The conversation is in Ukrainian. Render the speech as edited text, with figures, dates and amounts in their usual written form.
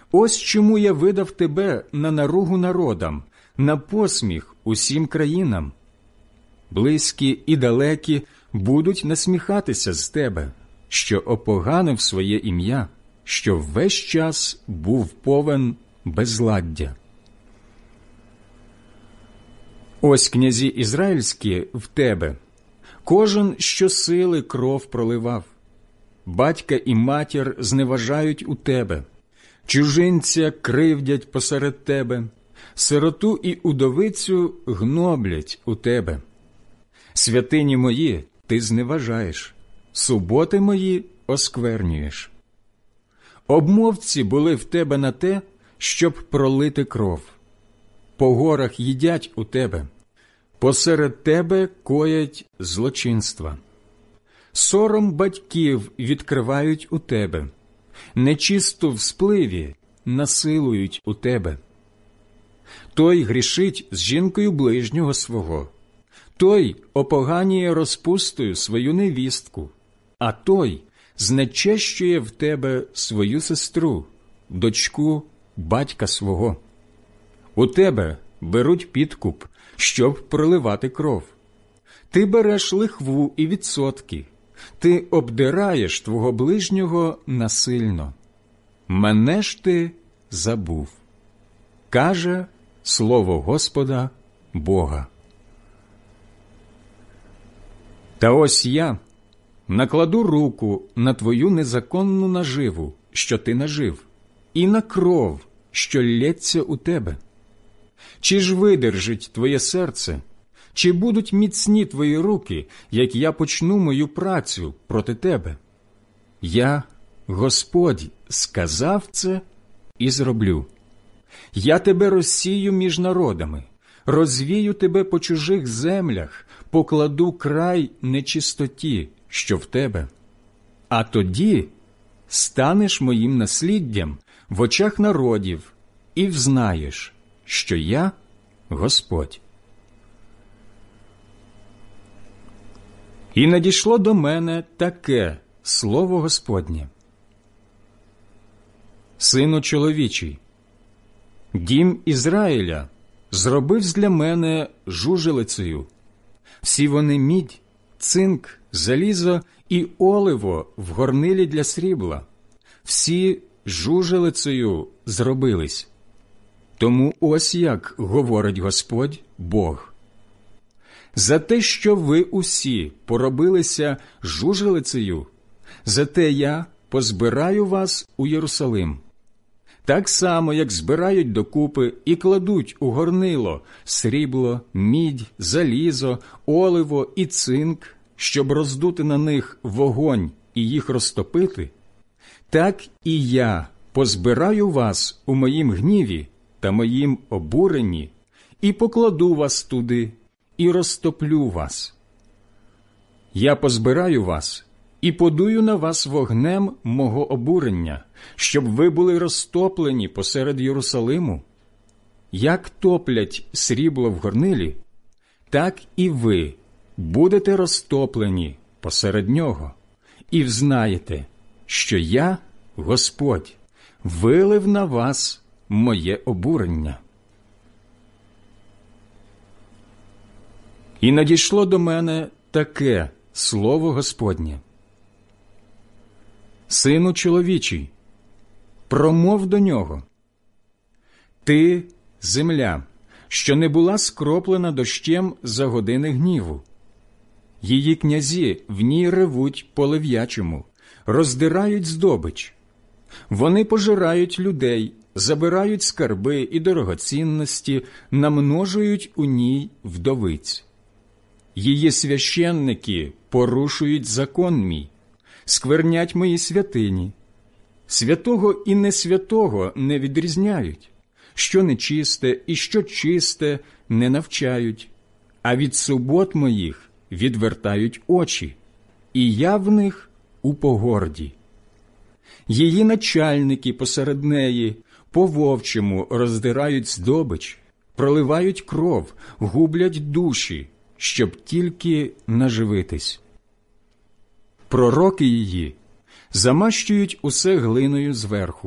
Ось чому я видав тебе на наругу народам, на посміх усім країнам. Близькі і далекі будуть насміхатися з тебе, що опоганив своє ім'я, що весь час був повен безладдя. Ось князі ізраїльські в тебе, кожен щосили кров проливав. Батька і матір зневажають у тебе, чужинця кривдять посеред тебе, сироту і удовицю гноблять у тебе. Святині мої ти зневажаєш, суботи мої осквернюєш. Обмовці були в тебе на те, щоб пролити кров. По горах їдять у тебе, посеред тебе коять злочинства. Сором батьків відкривають у тебе, нечисту в спливі насилують у тебе. Той грішить з жінкою ближнього свого, той опоганює розпустою свою невістку, а той знечещує в тебе свою сестру, дочку батька свого. У тебе беруть підкуп, щоб проливати кров. Ти береш лихву і відсотки, ти обдираєш твого ближнього насильно. Мене ж ти забув, каже слово Господа Бога. Та ось я накладу руку на твою незаконну наживу, що ти нажив, і на кров, що лється у тебе. Чи ж видержить твоє серце, чи будуть міцні твої руки, як я почну мою працю проти тебе? Я, Господь, сказав це і зроблю. Я тебе розсію між народами, розвію тебе по чужих землях, покладу край нечистоті, що в тебе. А тоді станеш моїм насліддям в очах народів і взнаєш, що я Господь. І надійшло до мене таке слово Господнє. Сину чоловічий, дім Ізраїля зробив для мене жужелицею. Всі вони мідь, цинк, залізо і оливо в горнилі для срібла. Всі жужелицею зробились. Тому ось як говорить Господь Бог. За те, що ви усі поробилися жужелицею, за те я позбираю вас у Єрусалим. Так само, як збирають докупи і кладуть у горнило срібло, мідь, залізо, оливо і цинк, щоб роздути на них вогонь і їх розтопити, так і я позбираю вас у моїм гніві та моїм обуренні і покладу вас туди, і розтоплю вас. Я позбираю вас і подую на вас вогнем мого обурення, щоб ви були розтоплені посеред Єрусалиму. Як топлять срібло в горнилі, так і ви будете розтоплені посеред нього, і взнаєте, що я, Господь, вилив на вас моє обурення. І надійшло до мене таке слово Господнє. Сину чоловічий, промов до нього. Ти – земля, що не була скроплена дощем за години гніву. Її князі в ній ревуть по лев'ячому, роздирають здобич. Вони пожирають людей, забирають скарби і дорогоцінності, намножують у ній вдовиць. Її священники порушують закон мій, сквернять мої святині. Святого і несвятого не відрізняють, що нечисте і що чисте не навчають, а від субот моїх відвертають очі, і я в них у погорді. Її начальники посеред неї по-вовчому роздирають здобич, проливають кров, гублять душі, щоб тільки наживитись. Пророки її замащують усе глиною зверху,